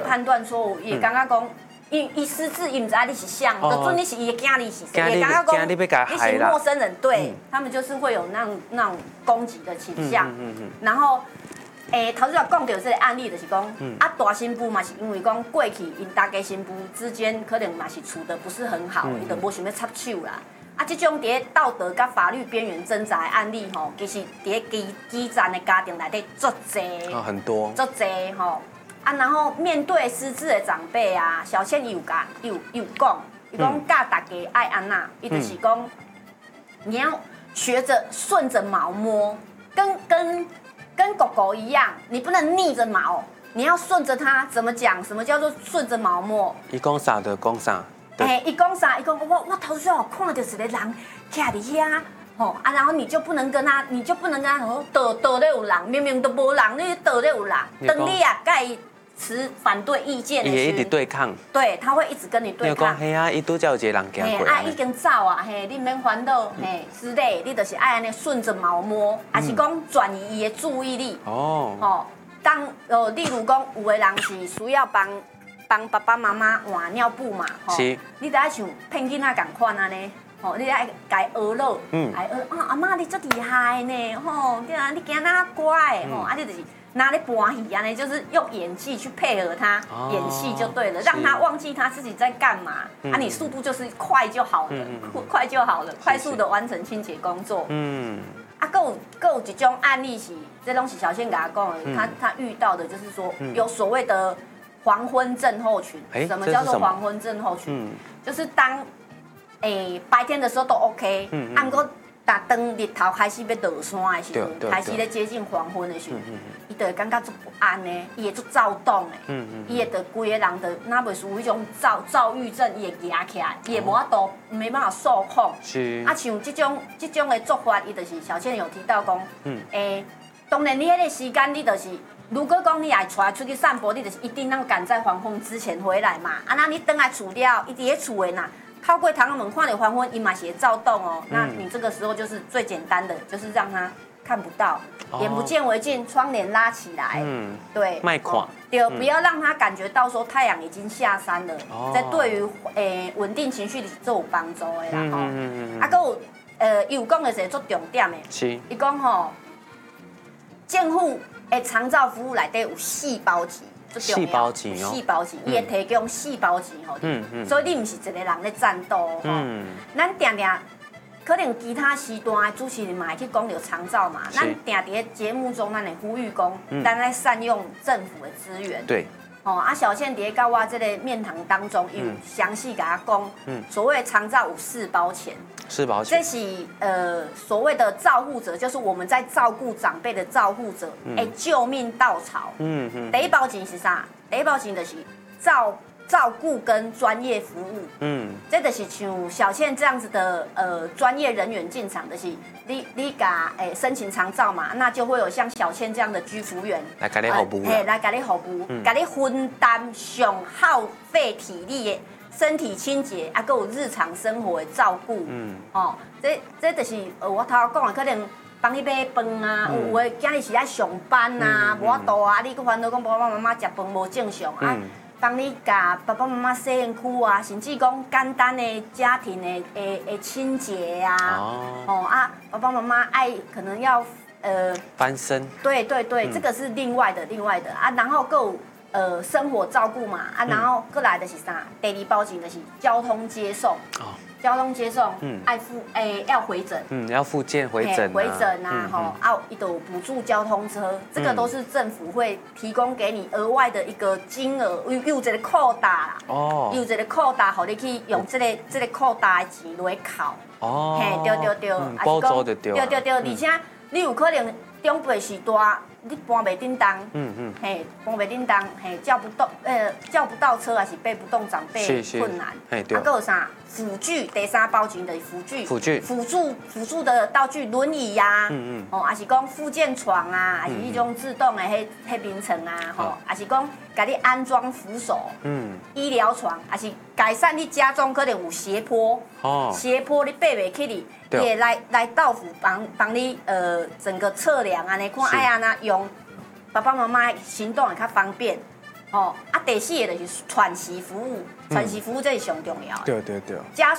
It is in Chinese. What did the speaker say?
判断错误，伊会感觉讲。伊失智，伊唔知道你是谁，就准你是伊的囝，你是谁，也感觉讲你是陌生人，对他们就是会有那种攻击的倾向。然后，头先讲到这个案例就是讲，大新妇嘛是因为讲过去因大家新妇之间可能嘛是处得不是很好，伊就无想要插手啦。这种伫道德甲法律边缘挣扎的案例吼，其实伫基层的家庭内底足侪， 很多， 足侪吼。然后面对失智的长辈啊，小倩有讲，伊讲教大家爱安那，伊就是讲，你要学着顺着毛摸，跟狗狗一样，你不能逆着毛，你要顺着它。怎么讲？什么叫做顺着毛摸？ 伊讲啥就讲啥。 伊讲啥？伊讲我头先看到一个人徛伫遐。然后你就不能跟他说倒咧有人，明明都无人，你倒咧有人，等你啊，该持反对意见的时候， 也一直对抗， 对，他会一直跟你对抗。 嘿啊，伊拄才有一个人行过， 已经走啊，你免烦恼，之类，你就是爱安尼顺着毛摸，还是讲转移伊的注意力。当例如讲有的人是需要帮爸爸妈妈换尿布嘛，你就爱像骗囡仔共款安尼。你爱甲伊学咯，阿妈你足厉害呢，对啊，你惊哪乖，你就是拿咧搬戏安尼，就是用演技去配合他演戏就对了，让他忘记他自己在干嘛，你速度就是快就好了，快就好了，快速的完成清洁工作。还有一种案例是，这拢是小倩给他讲的，他遇到的就是说有所谓的黄昏症候群。什么叫做黄昏症候群？就是当白天的时候都 OK，不过当日头开始要落山的时候，开始咧接近黄昏的时候，伊就会感觉足不安的，伊会足躁动的，伊会就规个人就若袂属于迄种躁郁症，伊会压起来，伊会无法度没办法受控。是。像这种的做法，伊就是小倩有提到讲，当然你迄个时间你就是。如果讲你也出去散步，你就是一定要赶在黄昏之前回来嘛。那你等来厝了，伊伫咧厝的呐，透过窗门看到黄昏，伊嘛是会躁动哦。那你这个时候就是最简单的，就是让他看不到，眼不见为净，窗帘拉起来，对， 卖看， 对，不要让他感觉到说太阳已经下山了，这对于稳定情绪是最有帮助的啦吼。还有伊有讲的是做重点的，是，伊讲吼，政府。长照服务内底有细胞钱， 细胞钱哦， 细胞钱，伊会提供细胞钱吼，所以你唔是一个人咧战斗吼。咱定定可能其他时段的主持人嘛会去讲到长照嘛，咱定伫节目中咱会呼吁讲，咱来善用政府的资源。对。小倩伫甲我这个面谈当中，有详细甲他讲，所谓长照有4包钱。 4包钱， 这是所谓的照护者，就是我们在照顾长辈的照护者，救命稻草。第一包钱是啥？第一包钱就是照顾跟专业服务。这就是像小倩这样子的专业人员进场，就是你甲申请长照嘛，那就会有像小倩这样的居服员来给你服务， 来给你服务，给你分担上耗费体力的。身体清洁，还有日常生活的照顾，这就是我头讲的，可能帮你买饭啊，有的今日是爱上班啊，无法度啊，你搁烦恼讲爸爸妈妈食饭无正常啊，帮你甲爸爸妈妈洗身躯啊，甚至讲简单的家庭的清洁啊，爸爸妈妈爱可能要翻身， 对，这个是另外的啊，然后够。生活照顾嘛，然后过来的是啥？第2包钱的是交通接送。交通接送，要回诊， 要复健回诊， 伊都补助交通车，这个都是政府会提供给你额外的一个金额，有一个扣打啦，有一个扣打，互你去用这个扣打的钱来扣。对， 补助就对， 对，而且你有可能长辈时代。你搬袂叮当，搬袂叮当，叫不到车，还是背不动长辈困难。还有啥辅具？第3包钱的辅具，辅助的道具，轮椅呀，还是讲复健床啊，还是一种自动的迄眠床啊，还是讲给你安装扶手，医疗床，还是改善你家中可能有斜坡，斜坡你爬袂起哩。也来到府帮你整个测量啊，你看哎呀那用爸爸妈妈行动也较方便， 第四个就是喘息服务，喘息服务这是上重要的。 对对对。 家